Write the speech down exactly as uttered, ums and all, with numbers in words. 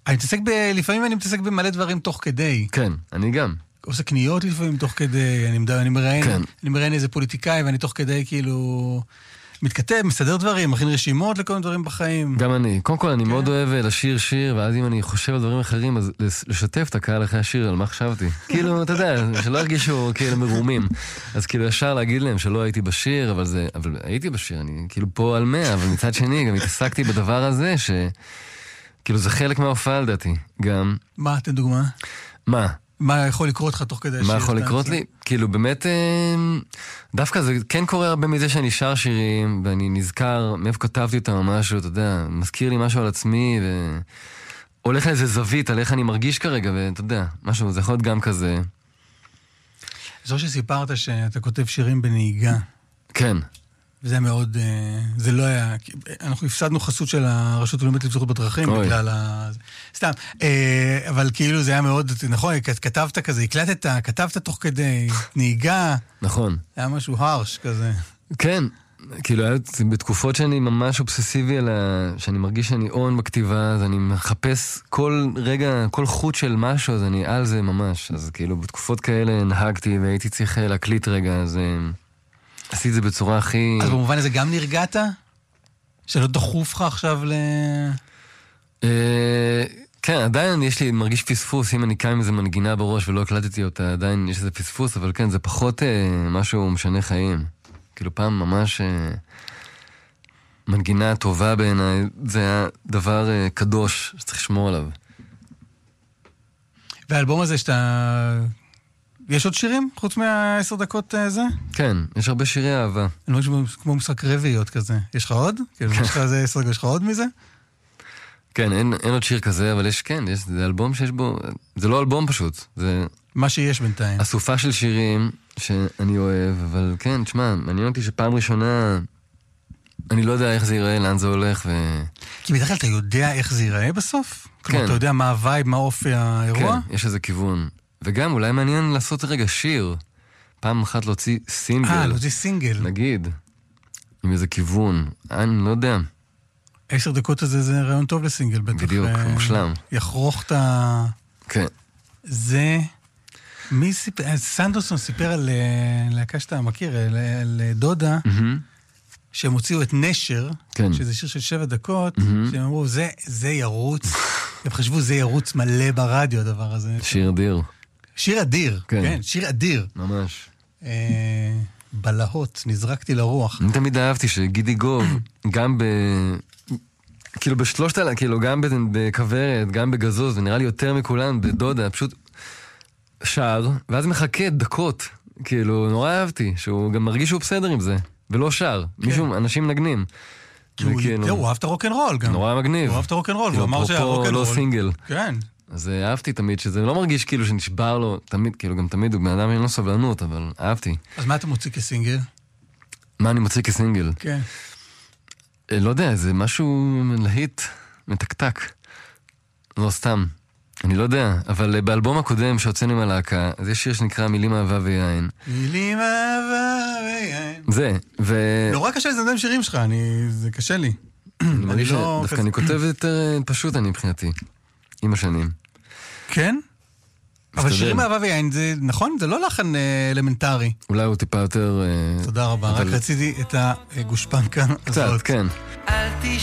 אני מתעסק ב... לפעמים אני מתעסק במלא דברים תוך כדי. כן, אני גם. עושה קניות לפעמים תוך כדי, אני, מדבר, אני מראיין, כן. אני מראיין איזה פוליטיקאי, ואני תוך כדי כאילו מתכתב, מסדר דברים, מכין רשימות לכל מיני דברים בחיים. גם אני. קודם כל, אני כן. מאוד אוהב לשיר שיר, ואז אם אני חושב על דברים אחרים, אז לשתף את הקהל אחרי השיר, על מה חשבתי. כאילו, אתה יודע, שלא הרגישו כאילו מרומים. אז כאילו ישר להגיד להם שלא הייתי בשיר, אבל זה, אבל הייתי בשיר, אני כאילו פה על מאה, אבל מצד שני, גם התעסקתי בדבר הזה, ש... כאילו זה חלק מההופעה לדעתי, גם... מה, תן דוגמה? מה? מה יכול לקרות לך תוך כדי השיר? מה יכול לקרות לי? כאילו באמת, דווקא זה כן קורה הרבה מזה שאני שר שירים, ואני נזכר מאיפה כתבתי אותם או משהו, אתה יודע, מזכיר לי משהו על עצמי, והולך לאיזה זווית על איך אני מרגיש כרגע, ואתה יודע, משהו, זה יכול להיות גם כזה. זו שסיפרת שאתה כותב שירים בנהיגה. כן. וזה מאוד, זה לא היה, אנחנו הפסדנו חסות של הרשות הלאומית לבטיחות בדרכים בגלל ה... סתם, אבל כאילו זה היה מאוד, נכון, כתבת כזה, הקלטת, כתבת תוך כדי נהיגה. נכון. היה משהו הרש כזה. כן, כאילו היה בתקופות שאני ממש אובססיבי על ה... שאני מרגיש שאני און בכתיבה, אז אני מחפש כל רגע, כל חוט של משהו, אז אני על זה ממש. אז כאילו בתקופות כאלה נהגתי והייתי צריך להקליט רגע, אז... עשיתי את זה בצורה הכי... אז במובן הזה גם נרגעת? שלא דחוף לך עכשיו ל... כן, עדיין יש לי, מרגיש פספוס, אם אני קם עם איזה מנגינה בראש ולא הקלטתי אותה, עדיין יש איזה פספוס, אבל כן, זה פחות משהו משנה חיים. כאילו פעם ממש מנגינה טובה בעיניי, זה היה דבר קדוש שצריך לשמור עליו. והאלבום הזה שאתה... יש עוד שירים חוץ מהעשר דקות זה? כן, יש הרבה שירי אהבה. אני לא חושב כמו משחק רביעיות כזה. יש לך עוד? כאילו, יש לך איזה עשר דקות, יש לך עוד מזה? כן, אין, אין עוד שיר כזה, אבל יש, כן, יש, זה אלבום שיש בו, זה לא אלבום פשוט, זה... מה שיש בינתיים. אסופה של שירים שאני אוהב, אבל כן, תשמע, מעניין אותי שפעם ראשונה, אני לא יודע איך זה ייראה, לאן זה הולך, ו... כי בדרך כלל אתה יודע איך זה ייראה בסוף? כן. כלומר, אתה יודע מה הווייב, מה אופי האירוע? כן, יש איזה כיוון. וגם אולי מעניין לעשות רגע שיר, פעם אחת להוציא סינגל. אה, להוציא סינגל. נגיד, עם איזה כיוון, אני לא יודע. עשר דקות הזה זה רעיון טוב לסינגל, בטח. בדיוק, מושלם. יחרוך את ה... כן. זה... מי סיפר... סנדרסון סיפר על להקה שאתה מכיר, על דודה, שהם הוציאו את נשר, שזה שיר של שבע דקות, שהם אמרו, זה ירוץ, הם חשבו, זה ירוץ מלא ברדיו, הדבר הזה. שיר אדיר. שיר אדיר, כן, שיר אדיר. ממש. בלהות, נזרקתי לרוח. אני תמיד אהבתי שגידי גוב, גם ב... כאילו בשלושת האלה, כאילו גם בכוורת, גם בגזוז, ונראה לי יותר מכולן, בדודה, פשוט שר, ואז מחכה דקות, כאילו, נורא אהבתי, שהוא גם מרגיש שהוא בסדר עם זה, ולא שר, מישהו, אנשים נגנים. הוא אהב את הרוק'נ'רול גם. נורא מגניב. הוא אהב את הרוק'נ'רול, הוא אמר שהרוק'נ'רול. לא סינגל. כן. אז אהבתי תמיד, שזה לא מרגיש כאילו שנשבר לו, תמיד, כאילו גם תמיד הוא בן אדם אין לו סבלנות, אבל אהבתי. אז מה אתה מוציא כסינגל? מה אני מוציא כסינגל? כן. לא יודע, זה משהו להיט, מתקתק. לא סתם. אני לא יודע, אבל באלבום הקודם שהוצאנו עם הלהקה, אז יש שיר שנקרא מילים אהבה ויין. מילים אהבה ויין. זה, ו... נורא קשה לזמדם שירים שלך, זה קשה לי. אני מרגיש שדווקא אני כותב יותר פשוט אני מבחינתי, עם השנים. כן? אבל שירים אהבה ויין, זה נכון? זה לא לחן אלמנטרי. אולי הוא טיפה יותר... תודה רבה, רק רציתי את הגושפנקה הזאת. קצת, כן.